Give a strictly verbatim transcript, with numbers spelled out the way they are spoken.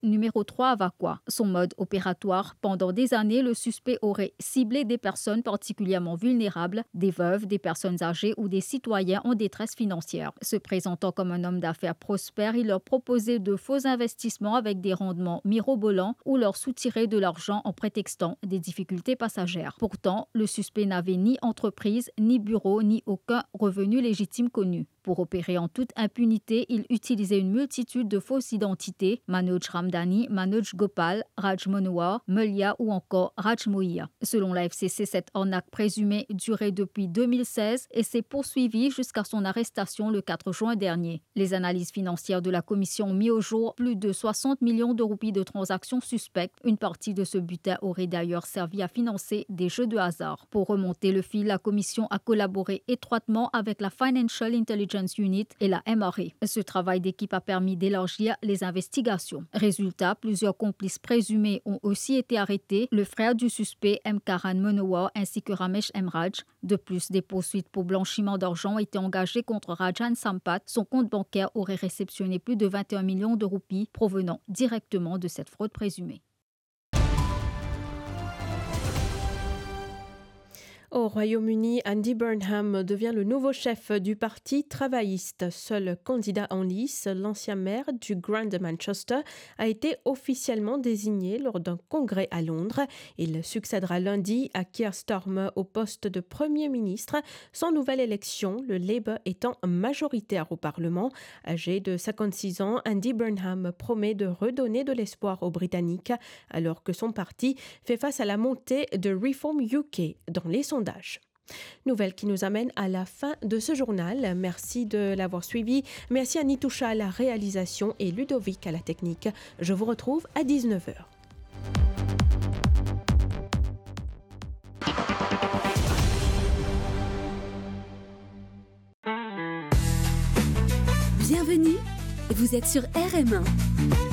Numéro trois, Avaqua. Son mode opératoire, pendant des années, le suspect aurait ciblé des personnes particulièrement vulnérables, des veuves, des personnes âgées ou des citoyens en détresse financière. Se présentant comme un homme d'affaires prospère, il leur proposait de faux investissements avec des rendements mirobolants ou leur soutirait de l'argent en prétextant des difficultés passagères. Pourtant, le suspect n'avait ni entreprise, ni bureau, ni aucun revenu légitime connu. Pour opérer en toute impunité, il utilisait une multitude de fausses identités, Manoj Ramdhani, Manoj Gopal, Raj Manohar, Mulya ou encore Raj Mohiya. Selon la F C C, cette arnaque présumée durait depuis deux mille seize et s'est poursuivie jusqu'à son arrestation le quatre juin dernier. Les analyses financières de la commission ont mis au jour plus de soixante millions de roupies de transactions suspectes. Une partie de ce butin aurait d'ailleurs servi à financer des jeux de hasard. Pour remonter le fil, la commission a collaboré étroitement avec la Financial Intelligence Unit et la M R A. Ce travail d'équipe a permis d'élargir les investigations. Résultat, plusieurs complices présumés ont aussi été arrêtés, le frère du suspect M. Karan Manohar ainsi que Ramesh M. Raj. De plus, des poursuites pour blanchiment d'argent ont été engagées contre Rajan Sampath. Son compte bancaire aurait réceptionné plus de vingt et un millions de roupies provenant directement de cette fraude présumée. Au Royaume-Uni, Andy Burnham devient le nouveau chef du Parti travailliste. Seul candidat en lice, l'ancien maire du Grand Manchester, a été officiellement désigné lors d'un congrès à Londres. Il succédera lundi à Keir Starmer au poste de Premier ministre. Sans nouvelle élection, le Labour étant majoritaire au Parlement. Âgé de cinquante-six ans, Andy Burnham promet de redonner de l'espoir aux Britanniques alors que son parti fait face à la montée de Reform U K dans les sondages. Nouvelle qui nous amène à la fin de ce journal. Merci de l'avoir suivi. Merci à Nitoucha à la réalisation et Ludovic à la technique. Je vous retrouve à dix-neuf heures. Bienvenue, vous êtes sur R M un.